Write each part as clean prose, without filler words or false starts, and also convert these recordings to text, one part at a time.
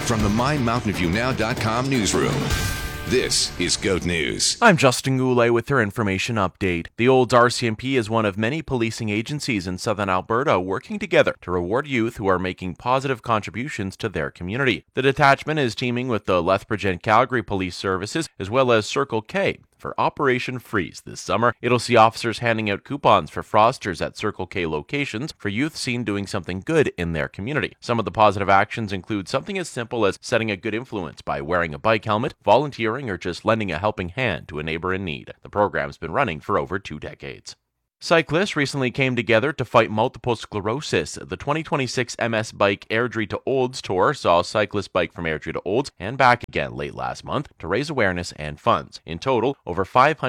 from the MyMountainViewNow.com newsroom. This is GOAT News. I'm Justin Goulet with your information update. The Olds RCMP is one of many policing agencies in southern Alberta working together to reward youth who are making positive contributions to their community. The detachment is teaming with the Lethbridge and Calgary Police Services as well as Circle K for Operation Freeze this summer. It'll see officers handing out coupons for Frosters at Circle K locations for youth seen doing something good in their community. Some of the positive actions include something as simple as setting a good influence by wearing a bike helmet, volunteering, or just lending a helping hand to a neighbor in need. The program's been running for over 2 decades. Cyclists recently came together to fight multiple sclerosis. The 2026 MS Bike Airdrie to Olds tour saw a cyclist bike from Airdrie to Olds and back again late last month to raise awareness and funds. In total, over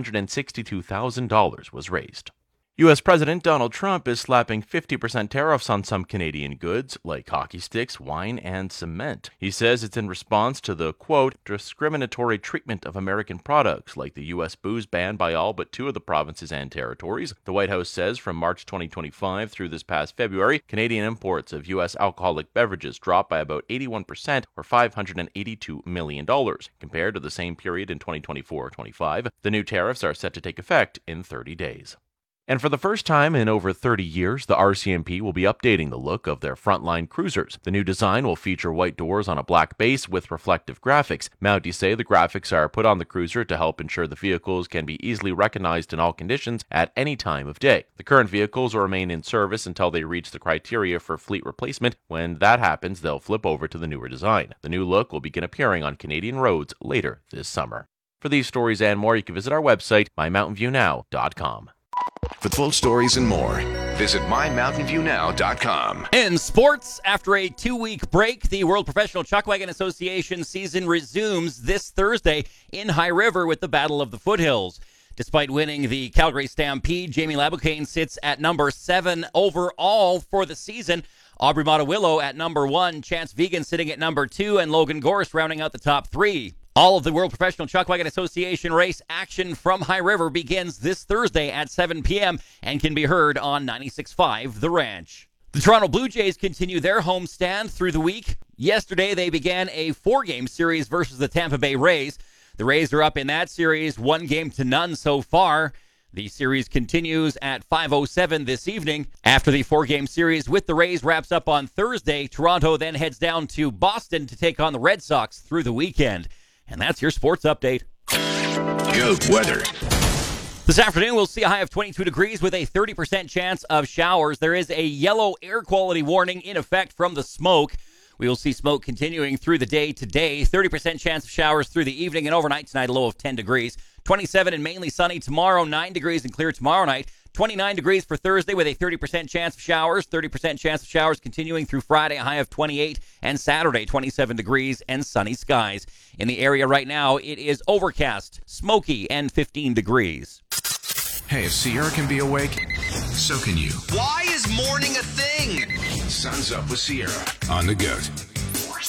$562,000 was raised. U.S. President Donald Trump is slapping 50% tariffs on some Canadian goods, like hockey sticks, wine, and cement. He says it's in response to the, quote, discriminatory treatment of American products, like the U.S. booze ban by all but 2 of the provinces and territories. The White House says from March 2025 through this past February, Canadian imports of U.S. alcoholic beverages dropped by about 81%, or $582 million, compared to the same period in 2024-25. The new tariffs are set to take effect in 30 days. And for the first time in over 30 years, the RCMP will be updating the look of their frontline cruisers. The new design will feature white doors on a black base with reflective graphics. Mounties say the graphics are put on the cruiser to help ensure the vehicles can be easily recognized in all conditions at any time of day. The current vehicles will remain in service until they reach the criteria for fleet replacement. When that happens, they'll flip over to the newer design. The new look will begin appearing on Canadian roads later this summer. For these stories and more, you can visit our website, MyMountainViewNow.com. For full stories and more, visit MyMountainViewNow.com. In sports, after a 2-week break, the World Professional Chuckwagon Association season resumes this Thursday in High River with the Battle of the Foothills. Despite winning the Calgary Stampede, Jamie Laboucaine sits at number 7 overall for the season. Aubrey Mottawillo at number 1, Chance Vegan sitting at number 2, and Logan Gorst rounding out the top 3. All of the World Professional Chuckwagon Association race action from High River begins this Thursday at 7 p.m. and can be heard on 96.5 The Ranch. The Toronto Blue Jays continue their homestand through the week. Yesterday, they began a 4-game series versus the Tampa Bay Rays. The Rays are up in that series 1-0 so far. The series continues at 5:07 this evening. After the 4-game series with the Rays wraps up on Thursday, Toronto then heads down to Boston to take on the Red Sox through the weekend. And that's your sports update. GOAT weather. This afternoon, we'll see a high of 22 degrees with a 30% chance of showers. There is a yellow air quality warning in effect from the smoke. We will see smoke continuing through the day today. 30% chance of showers through the evening, and overnight tonight, a low of 10 degrees. 27 and mainly sunny tomorrow, 9 degrees and clear tomorrow night. 29 degrees for Thursday with a 30% chance of showers. 30% chance of showers continuing through Friday, a high of 28. And Saturday, 27 degrees and sunny skies. In the area right now, it is overcast, smoky, and 15 degrees. Hey, if Sierra can be awake, so can you. Why is morning a thing? Sun's Up with Sierra on the GOAT.